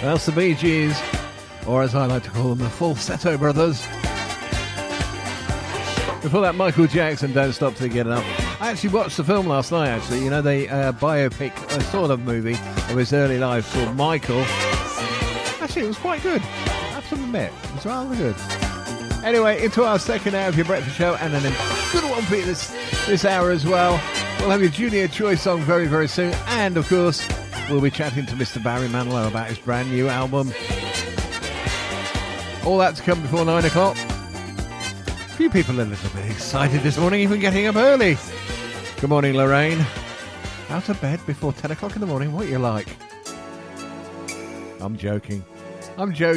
That's the Bee Gees, or as I like to call them, the Falsetto Brothers. Before that, Michael Jackson, Don't Stop Till You Get Enough. I actually watched the film last night, actually. You know, the biopic, sort of movie of his early life called Michael. Actually, it was quite good. I have to admit, it was rather good. Anyway, into our second hour of your breakfast show, and then a good one for you this hour as well. We'll have your Junior Choice song very, very soon. And, of course, we'll be chatting to Mr. Barry Manilow about his brand new album. All that to come before 9 o'clock. A few people are a little bit excited this morning, even getting up early. Good morning, Lorraine. Out of bed before 10 o'clock in the morning, what are you like? I'm joking.